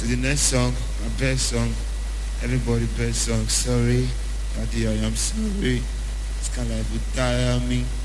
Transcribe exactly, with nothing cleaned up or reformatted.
to the next song, my best song. Everybody best song. Sorry, Daddy, I am sorry. This kind of life will tire me.